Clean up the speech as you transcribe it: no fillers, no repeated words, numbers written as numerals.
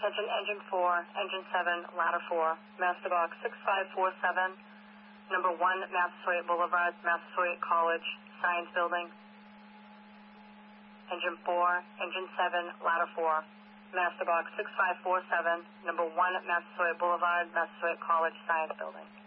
Attention Engine 4, Engine 7, Ladder 4, Master Box 6547, Number 1, Massasoit Boulevard, Massasoit College, Science Building. Engine 4, Engine 7, Ladder 4, Master Box 6547, Number 1, Massasoit Boulevard, Massasoit College, Science Building.